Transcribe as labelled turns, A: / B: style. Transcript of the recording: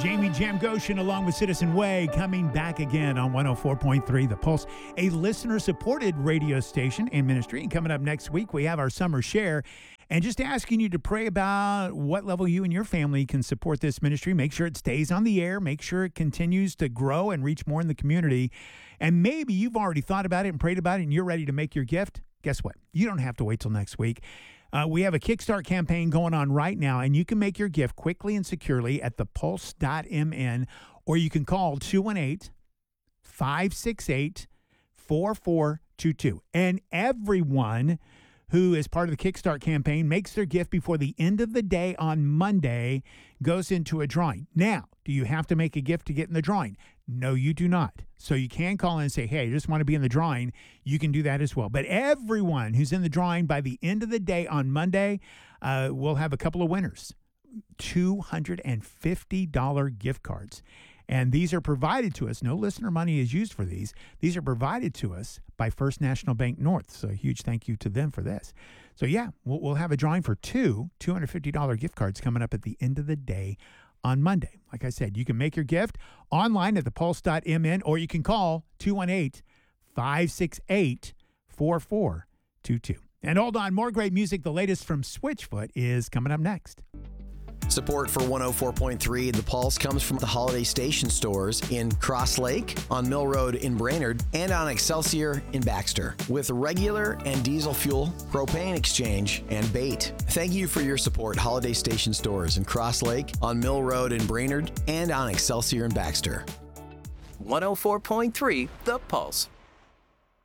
A: Jamie Jam Goshen along with Citizen Way coming back again on 104.3 The Pulse, a listener-supported radio station and ministry. And coming up next week, we have our summer share. And just asking you to pray about what level you and your family can support this ministry. Make sure it stays on the air. Make sure it continues to grow and reach more in the community. And maybe you've already thought about it and prayed about it and you're ready to make your gift. Guess what? You don't have to wait till next week. We have a Kickstart campaign going on right now, and you can make your gift quickly and securely at thepulse.mn, or you can call 218-568-4422. And everyone who is part of the Kickstart campaign makes their gift before the end of the day on Monday goes into a drawing. Now, do you have to make a gift to get in the drawing? No, you do not. So you can call in and say, hey, I just want to be in the drawing. You can do that as well. But everyone who's in the drawing by the end of the day on Monday, we'll have a couple of winners. $250 gift cards. And these are provided to us. No listener money is used for these. These are provided to us by First National Bank North. So a huge thank you to them for this. So yeah, we'll have a drawing for two $250 gift cards coming up at the end of the day on Monday. Like I said, you can make your gift online at thepulse.mn, or you can call 218-568-4422. And hold on, more great music. The latest from Switchfoot is coming up next.
B: Support for 104.3 The Pulse comes from the Holiday Station stores in Cross Lake, on Mill Road in Brainerd, and on Excelsior in Baxter, with regular and diesel fuel, propane exchange, and bait. Thank you for your support, Holiday Station stores in Cross Lake, on Mill Road in Brainerd, and on Excelsior in Baxter.
C: 104.3 The Pulse.